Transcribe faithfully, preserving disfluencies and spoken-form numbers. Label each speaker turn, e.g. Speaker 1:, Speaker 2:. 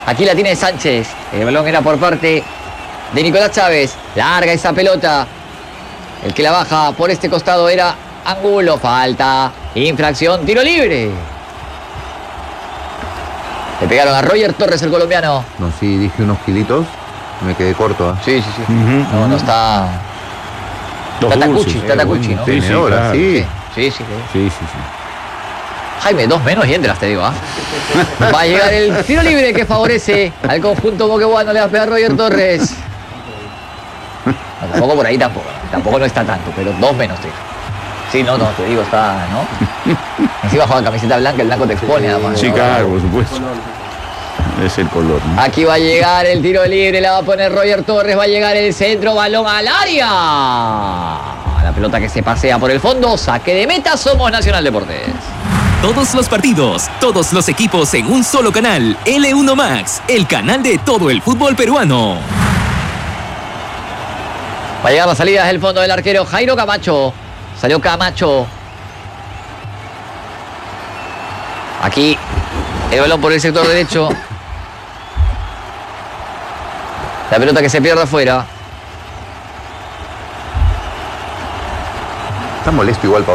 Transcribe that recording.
Speaker 1: Aquí la tiene Sánchez. El balón era por parte de Nicolás Chávez. Larga esa pelota. El que la baja por este costado era Angulo. Falta. Infracción. Tiro libre. Le pegaron a Roger Torres, el colombiano.
Speaker 2: No, sí, dije unos kilitos. Me quedé corto. ¿eh?
Speaker 1: Sí, sí, sí.
Speaker 3: Uh-huh,
Speaker 1: no, no está.
Speaker 3: Los
Speaker 1: Tatacucci,
Speaker 3: dulces,
Speaker 1: Tatacucci,
Speaker 3: eh,
Speaker 1: ¿no?
Speaker 3: Sí, sí,
Speaker 2: Ahora,
Speaker 3: claro.
Speaker 2: sí.
Speaker 1: Sí, sí, sí.
Speaker 3: Sí, sí, sí.
Speaker 1: Jaime, dos menos y entras, te digo, ¿ah? ¿eh? Va a llegar el tiro libre que favorece al conjunto moqueguano. Le va a pegar Roger Torres. No, tampoco por ahí tampoco. Tampoco no está tanto, pero dos menos, tío. Sí, no, no, te digo, está, ¿no? Encima juega camiseta blanca, el blanco te expone, además.
Speaker 3: Sí,
Speaker 1: ¿no?
Speaker 3: claro, por supuesto. Es el color, ¿no?
Speaker 1: Aquí va a llegar el tiro libre, la va a poner Roger Torres, va a llegar el centro, balón al área. La pelota que se pasea por el fondo, saque de meta, somos Nacional Deportes.
Speaker 4: Todos los partidos, todos los equipos en un solo canal. L uno Max, el canal de todo el fútbol peruano.
Speaker 1: Va a llegar la salida desde el fondo del arquero Jairo Camacho. Salió Camacho. Aquí el balón por el sector derecho. La pelota que se pierde afuera.
Speaker 2: Está molesto igual,